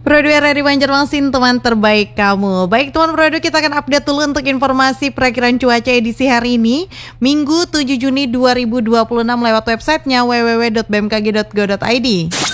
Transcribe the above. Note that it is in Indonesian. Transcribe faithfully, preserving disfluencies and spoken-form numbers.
Produ R R I Banjarmasin, teman terbaik kamu. Baik teman Produ, kita akan update dulu untuk informasi perakiran cuaca edisi hari ini, Minggu tujuh Juni dua ribu dua puluh enam lewat websitenya w w w dot b m k g dot go dot i d.